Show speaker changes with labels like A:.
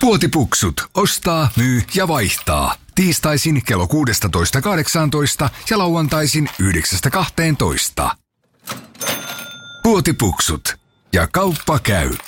A: Puotipuksut. Ostaa, myy ja vaihtaa. Tiistaisin kello 16.18 ja lauantaisin 9.12. Puotipuksut. Ja kauppa käy.